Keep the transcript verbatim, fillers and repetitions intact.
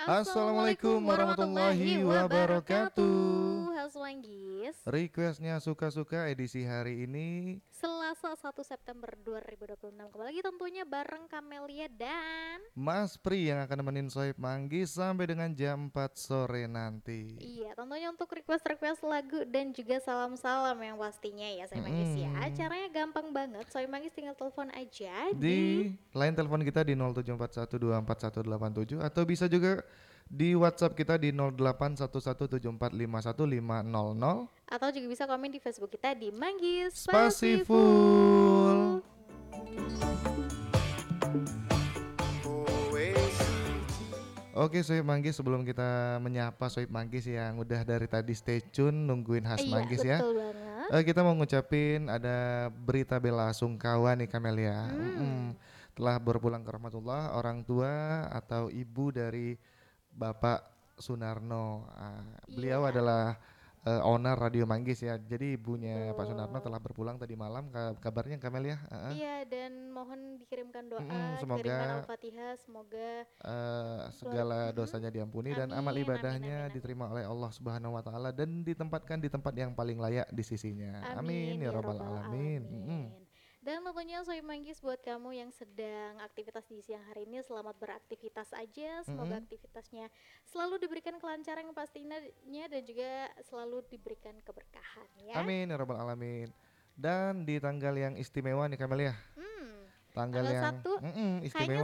Assalamualaikum warahmatullahi wabarakatuh. Halo Manggis. Requestnya suka-suka edisi hari ini Selasa satu September dua ribu dua puluh enam. Kembali lagi tentunya bareng Kamelia dan Mas Pri yang akan nemenin Sohib Manggis sampai dengan jam empat sore nanti. Iya, tentunya untuk request-request lagu dan juga salam-salam yang pastinya ya Sohib Manggis ya. Mm-mm. Caranya gampang banget. Sohib Manggis tinggal telepon aja di Di line telepon kita di nol tujuh empat satu dua empat satu delapan tujuh atau bisa juga di WhatsApp kita di nol delapan satu satu tujuh empat lima satu lima nol nol atau juga bisa komen di Facebook kita di Manggis Spasiful. Oke Sohib Manggis, sebelum kita menyapa Sohib Manggis yang udah dari tadi stay tune nungguin khas Iya, Manggis ya. betul banget. Eh, kita mau ngucapin ada berita bela sungkawa nih Kamelia. Hmm. Mm-mm. Telah berpulang ke rahmatullah orang tua atau ibu dari Bapak Sunarno. Ah, beliau Iya. adalah eh, owner Radio Manggis ya. Jadi ibunya Pak Sunarno Betul. telah berpulang tadi malam. Ka- kabarnya Kamelia? Uh-uh. Iya, dan mohon dikirimkan doa, Mm-mm, kirimkan semoga Al-Fatihah, semoga eh, segala keluarga- dosanya diampuni dan amal Amin, amin, ibadahnya amin, amin. diterima oleh Allah Subhanahu wa taala dan ditempatkan di tempat yang paling layak di sisinya. Amin, ya rabbal alamin. Mm-mm. Dan tentunya Sohib Manggis buat kamu yang sedang aktivitas di siang hari ini, selamat beraktivitas aja. Semoga Mm-mm. aktivitasnya selalu diberikan kelancaran yang pastinya dan juga selalu diberikan keberkahan ya. Amin ya rabbal alamin. Dan di tanggal yang istimewa nih Kamelia. Hmm, Tanggal tanggal yang satu mm-mm, kayaknya istimewa